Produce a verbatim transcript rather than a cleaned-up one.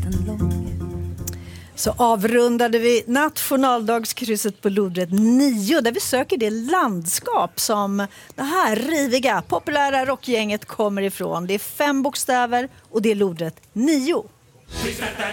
en lång. Så avrundade vi nationaldagskrysset på lodrätt nio där vi söker det landskap som det här riviga, populära rockgänget kommer ifrån. Det är fem bokstäver och det är lodrätt nio.